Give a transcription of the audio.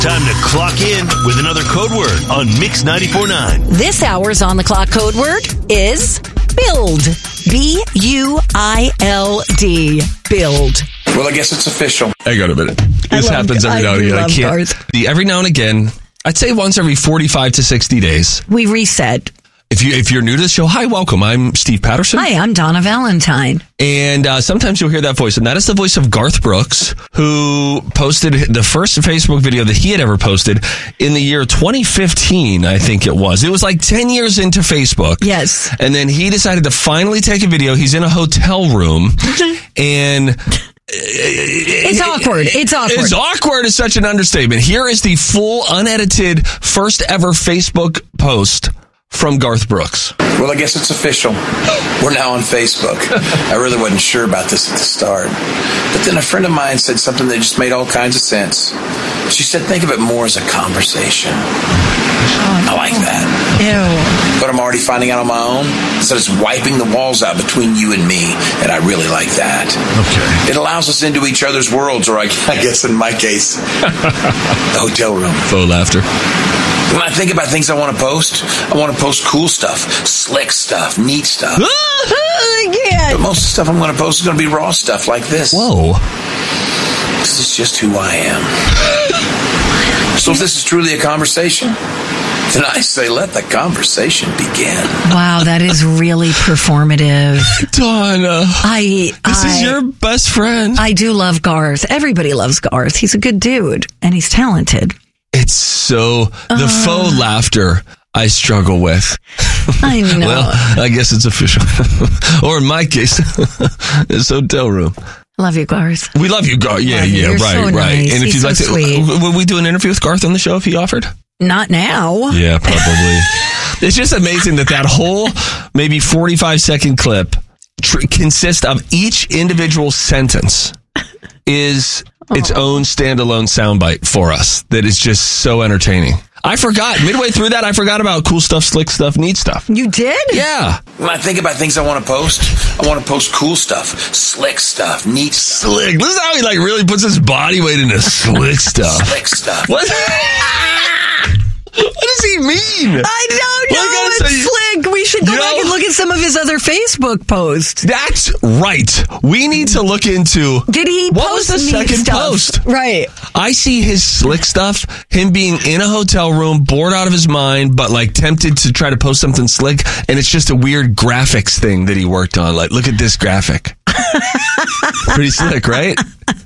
Time to clock in with another code word on Mix 94.9. This hour's on the clock code word is build. B-U-I-L-D. Build. Well, I guess it's official. Hang on a minute. This happens every now and again. I can't. Every now and again, I'd say once every 45 to 60 days. We reset. If you're new to the show, hi, welcome. I'm Steve Patterson. Hi, I'm Donna Valentine. And sometimes you'll hear that voice, and that is the voice of Garth Brooks, who posted the first Facebook video that he had ever posted in the year 2015, I think it was. It was like 10 years into Facebook. Yes. And then he decided to finally take a video. He's in a hotel room, and... It's awkward. It's awkward. It's awkward is such an understatement. Here is the full, unedited, first ever Facebook post from Garth Brooks. Well, I guess it's official. We're now on Facebook. I really wasn't sure about this at the start. But then a friend of mine said something that just made all kinds of sense. She said, think of it more as a conversation. I like that. Ew. But I'm already finding out on my own. So it's wiping the walls out between you and me. And I really like that. Okay. It allows us into each other's worlds, or I guess in my case, the hotel room. Faux laughter. When I think about things I want to post, I want to post cool stuff, slick stuff, neat stuff. Yeah. But most of the stuff I'm going to post is going to be raw stuff like this. Whoa. This is just who I am. So if this is truly a conversation, then I say let the conversation begin. Wow, that is really performative. Donna. This is your best friend. I do love Garth. Everybody loves Garth. He's a good dude, and he's talented. It's so... The faux laughter I struggle with. I know. Well, I guess it's official. Or in my case, it's hotel room. Love you, Garth. We love you, Garth. Yeah, You're right, so right. Nice. And if He's you'd like so to... sweet. Would we do an interview with Garth on the show if he offered? Not now. Yeah, probably. It's just amazing that whole maybe 45-second clip consists of each individual sentence is its own standalone soundbite for us that is just so entertaining. I forgot. Midway through that, I forgot about cool stuff, slick stuff, neat stuff. You did? Yeah. When I think about things I want to post cool stuff, slick stuff, neat stuff. Slick. This is how he really puts his body weight into slick stuff. Slick stuff. What? What does he mean? I don't know. It's slick. We should go back and look at some of his other Facebook posts. That's right. We need to look into... Did he What was the second post? Right. I see his slick stuff, him being in a hotel room, bored out of his mind, but tempted to try to post something slick, and it's just a weird graphics thing that he worked on. Look at this graphic. Pretty slick, right?